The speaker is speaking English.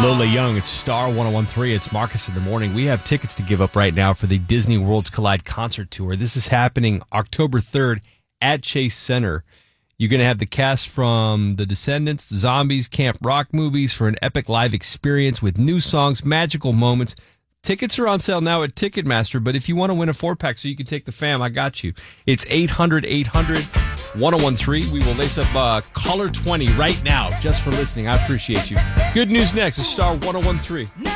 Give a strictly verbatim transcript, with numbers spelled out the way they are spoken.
Lola Young, it's Star ten thirteen. It's Marcus in the Morning. We have tickets to give up right now for the Disney Worlds Collide concert tour. This is happening October third at Chase Center. You're going to have the cast from The Descendants, Zombies, Camp Rock movies for an epic live experience with new songs, magical moments. Tickets are on sale now at Ticketmaster, but if you want to win a four-pack so you can take the fam, I got you. It's eight hundred, eight hundred, ten thirteen. We will lace up uh, caller twenty right now just for listening. I appreciate you. Good news next. It's Star ten thirteen.